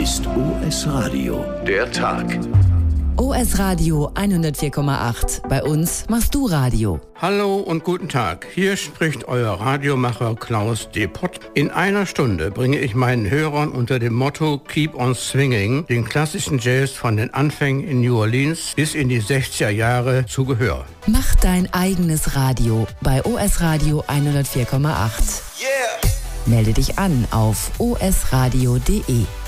ist OS Radio, der Tag. OS Radio 104,8. Bei uns machst du Radio. Hallo und guten Tag. Hier spricht euer Radiomacher Klaus Depott. In einer Stunde bringe ich meinen Hörern unter dem Motto Keep on Swinging den klassischen Jazz von den Anfängen in New Orleans bis in die 60er Jahre zu Gehör. Mach dein eigenes Radio bei OS Radio 104,8. Yeah! Melde dich an auf osradio.de.